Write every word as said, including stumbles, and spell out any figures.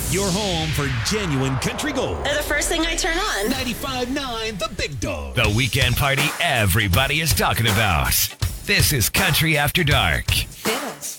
Your home for genuine country gold. They're the first thing I turn on. ninety-five point nine The Big Dog. The weekend party everybody is talking about. This is Country After Dark. Fiddles.